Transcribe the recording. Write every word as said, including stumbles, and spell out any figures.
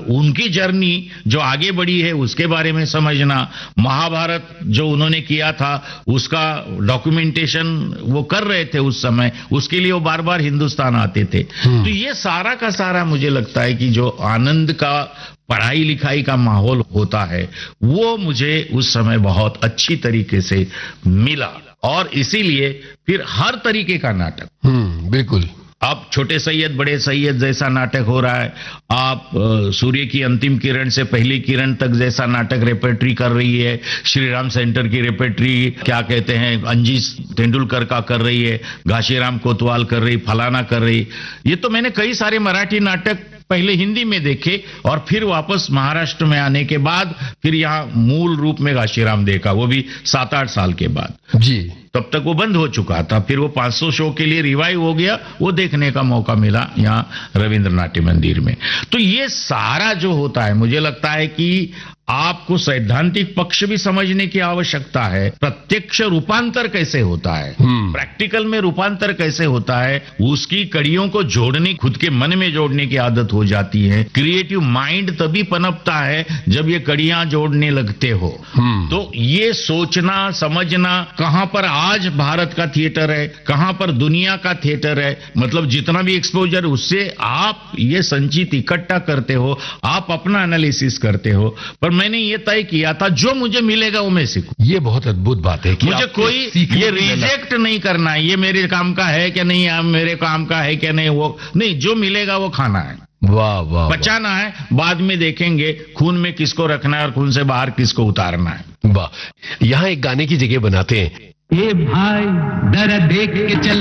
उनकी जर्नी जो आगे बढ़ी है उसके बारे में समझना, महाभारत जो उन्होंने किया था उसका डॉक्यूमेंटेशन वो कर रहे थे उस समय, उसके लिए वो बार बार हिंदुस्तान आते थे। तो ये सारा का सारा मुझे लगता है कि जो आनंद का पढ़ाई लिखाई का माहौल होता है वो मुझे उस समय बहुत अच्छी तरीके से मिला, और इसीलिए फिर हर तरीके का नाटक, हम्म बिल्कुल, अब छोटे सैयद बड़े सैयद जैसा नाटक हो रहा है, आप सूर्य की अंतिम किरण से पहली किरण तक जैसा नाटक रेपर्टरी कर रही है, श्री राम सेंटर की रेपर्टरी क्या कहते हैं अंजी तेंदुलकर का कर रही है, घाशीराम कोतवाल कर रही, फलाना कर रही। ये तो मैंने कई सारे मराठी नाटक पहले हिंदी में देखे और फिर वापस महाराष्ट्र में आने के बाद फिर यहाँ मूल रूप में घाशीराम देखा, वो भी सात आठ साल के बाद जी। तब तक वो बंद हो चुका था, फिर वो पाँच सौ शो के लिए रिवाइव हो गया, वो देखने का मौका मिला यहाँ रविंद्र नाट्य मंदिर में। तो ये सारा जो होता है मुझे लगता है कि आपको सैद्धांतिक पक्ष भी समझने की आवश्यकता है, प्रत्यक्ष रूपांतर कैसे होता है, प्रैक्टिकल में रूपांतर कैसे होता है, उसकी कड़ियों को जोड़ने, खुद के मन में जोड़ने की आदत हो जाती है। क्रिएटिव माइंड तभी पनपता है जब ये कड़ियां जोड़ने लगते हो। तो ये सोचना समझना कहां पर आज भारत का थिएटर है, कहां पर दुनिया का थिएटर है, मतलब जितना भी एक्सपोजर उससे आप ये संचित इकट्ठा करते हो, आप अपना एनालिसिस करते हो। पर मैंने ये तय किया था जो मुझे मिलेगा वो मैं सीखूं। ये बहुत अद्भुत बात है कि मुझे कोई ये रिजेक्ट नहीं करना है, ये मेरे काम का है क्या नहीं, मेरे काम का है क्या नहीं, वो नहीं, जो मिलेगा वो खाना है, वाह वाह, बचाना है, बाद में देखेंगे खून में किसको रखना है और खून से बाहर किसको उतारना है। वाह, यहाँ एक गाने की जगह बनाते हैं, ए भाई जरा देख के चल